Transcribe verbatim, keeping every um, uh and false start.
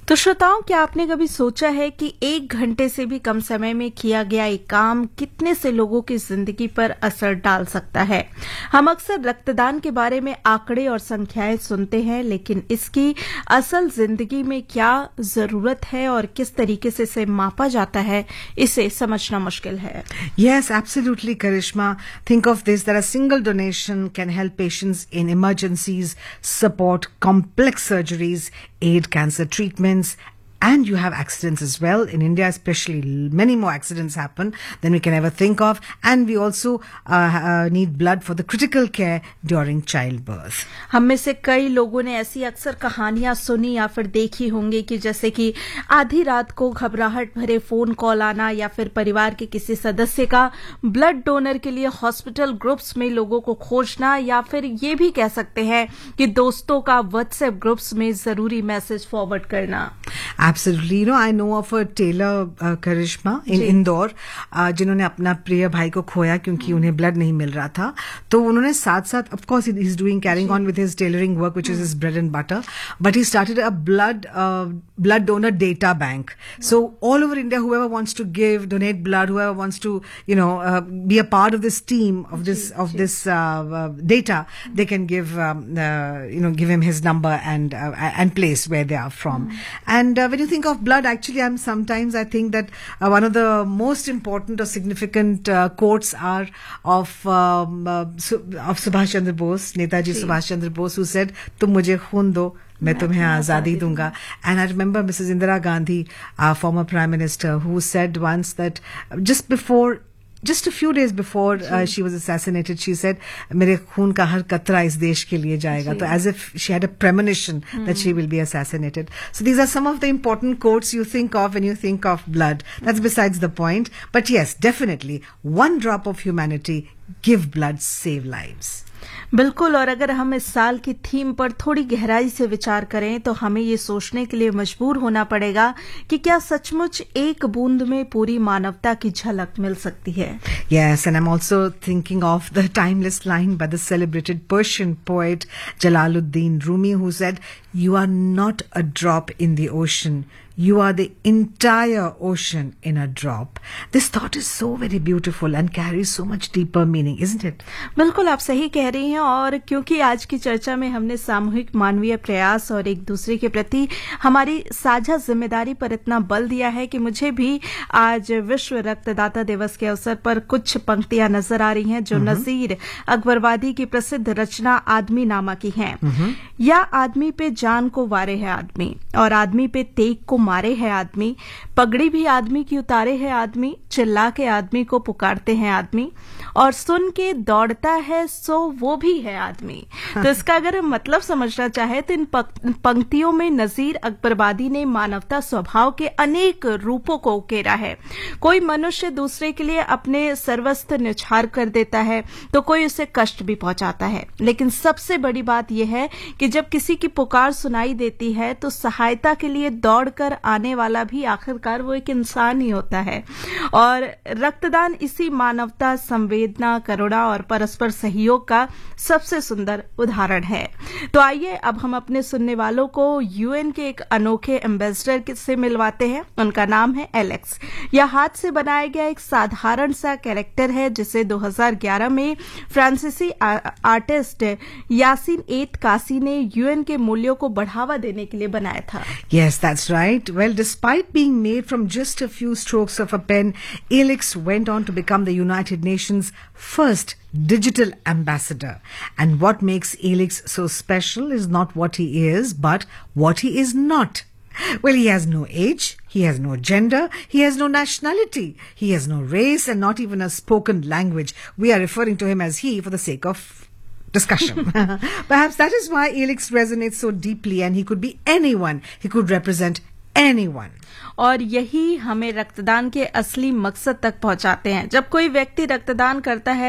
तो श्रोताओं, क्या आपने कभी सोचा है कि एक घंटे से भी कम समय में किया गया एक काम कितने से लोगों की जिंदगी पर असर डाल सकता है? हम अक्सर रक्तदान के बारे में आंकड़े और संख्याएं सुनते हैं, लेकिन इसकी असल जिंदगी में क्या जरूरत है और किस तरीके से इसे मापा जाता है, इसे समझना मुश्किल है। Yes, absolutely, Karishma. Think of this, that a single donation can help patients in emergencies, support complex surgeries, aid cancer treatments, and you have accidents as well. In India especially, many more accidents happen than we can ever think of. And we also uh, uh, need blood for the critical care during childbirth. हम में से कई लोगों ने ऐसी अक्सर कहानियां सुनी या फिर देखी होंगी कि जैसे कि आधी रात को घबराहट भरे फोन कॉल आना, या फिर परिवार के किसी सदस्य का ब्लड डोनर के लिए हॉस्पिटल ग्रुप्स में लोगों को खोजना, या फिर ये भी कह सकते हैं कि दोस्तों का व्हाट्सएप ग्रुप्स में जरूरी मैसेज फॉरवर्ड करना। Absolutely. You know, I know of a tailor, uh, Karishma, in Indore, uh, जिन्होंने अपना प्रिय भाई को खोया क्योंकि उन्हें ब्लड नहीं मिल रहा था। तो उन्होंने साथ साथ, of course, he is doing carrying on with his tailoring work, which is his bread and butter. But he started a blood uh, blood donor data bank. So all over India, whoever wants to give, donate blood, whoever wants to, you know, uh, be a part of this team of this of this uh, uh, data, they can give, um, uh, you know, give him his number and uh, and place where they are from. And uh, when you think of blood, actually, I'm sometimes I think that uh, one of the most important or significant uh, quotes are of um, uh, of Subhash Chandra Bose, Netaji Subhash Chandra Bose, who said, "तुम मुझे खून दो, मैं तुम्हें आजादी दूंगा." And I remember Missus Indira Gandhi, our former Prime Minister, who said once that just before. Just a few days before uh, she was assassinated, she said, "मेरे खून का हर कतरा इस देश के लिए जाएगा." So as if she had a premonition hmm. that she will be assassinated. So these are some of the important quotes you think of when you think of blood. That's besides the point. But yes, definitely, one drop of humanity, give blood, save lives. बिल्कुल। और अगर हम इस साल की theme पर थोड़ी गहराई से विचार करें तो हमें ये सोचने के लिए मजबूर होना पड़ेगा कि क्या सचमुच एक बूंद में पूरी मानवता की झलक मिल सकती है। Yes, and I'm also thinking of the timeless line by the celebrated Persian poet Jalaluddin Rumi, who said, "You are not a drop in the ocean. You are the entire ocean in a drop." This thought is so very beautiful and carries so much deeper meaning, isn't it? बिल्कुल, आप सही कह रही हैं। और क्योंकि आज की चर्चा में हमने सामूहिक मानवीय प्रयास और एक दूसरे के प्रति हमारी साझा जिम्मेदारी पर इतना बल दिया है कि मुझे भी आज विश्व रक्तदाता दिवस के अवसर पर कुछ पंक्तियां नजर आ रही हैं जो नजीर अकबरवादी की प्रसिद्ध रचना आदमी नामा की हैं। या आदमी पे जान को वारे है आदमी, और आदमी पे तेग को मारे है आदमी, पगड़ी भी आदमी की उतारे है आदमी, चिल्ला के आदमी को पुकारते हैं आदमी, और सुन के दौड़ता है सो वो भी है आदमी। तो इसका अगर हम मतलब समझना चाहे तो इन पंक्तियों में नजीर अकबरवादी ने मानवता स्वभाव के अनेक रूपों को उकेरा है। कोई मनुष्य दूसरे के लिए अपने सर्वस्व न्यौछावर कर देता है तो कोई उसे कष्ट भी पहुंचाता है, लेकिन सबसे बड़ी बात यह है कि जब किसी की पुकार सुनाई देती है तो सहायता के लिए दौड़कर आने वाला भी आखिरकार वो एक इंसान ही होता है। और रक्तदान इसी मानवता, संवेदना, करुणा और परस्पर सहयोग का सबसे सुंदर उदाहरण है। तो आइए अब हम अपने सुनने वालों को यूएन के एक अनोखे एम्बेसडर से मिलवाते हैं। उनका नाम है एलेक्स। यह हाथ से बनाया गया एक साधारण सा कैरेक्टर है जिसे दो हज़ार ग्यारह में फ्रांसीसी आर्टिस्ट यासीन एत कासी ने यूएन के मूल्यों को बढ़ावा देने के लिए बनाया था। Yes, that's right. Well, despite being made from just a few strokes of a pen, Alex went on to become the United Nations' first digital ambassador. And what makes Alex so special is not what he is, but what he is not. Well, he has no age, he has no gender, he has no nationality, he has no race, and not even a spoken language. We are referring to him as he for the sake of discussion. Perhaps that is why Alex resonates so deeply, and he could be anyone. He could represent anyone. और यही हमें रक्तदान के असली मकसद तक पहुंचाते हैं। जब कोई व्यक्ति रक्तदान करता है